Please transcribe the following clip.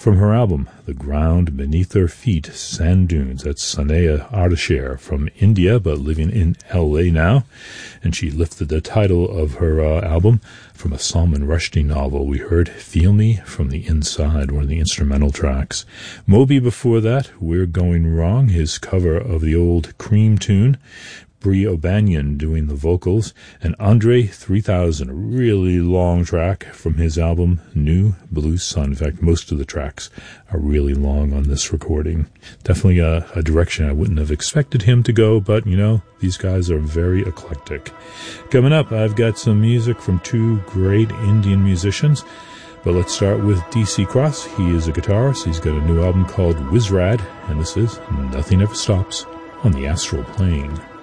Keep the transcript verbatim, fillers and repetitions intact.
from her album, The Ground Beneath Their Feet, Sand Dunes. That's Sanaya Ardeshir from India, but living in L A now. And she lifted the title of her uh, album from a Salman Rushdie novel. We heard Feel Me from the Inside, one of the instrumental tracks. Moby before that, We're Going Wrong, his cover of the old Cream tune. Brie O'Banion doing the vocals, and Andre three thousand, a really long track from his album New Blue Sun. In fact, most of the tracks are really long on this recording. Definitely a, a direction I wouldn't have expected him to go, but, you know, these guys are very eclectic. Coming up, I've got some music from two great Indian musicians, but let's start with D C Cross. He is a guitarist. He's got a new album called Wizrad, and this is Nothing Ever Stops on the Astral Plane.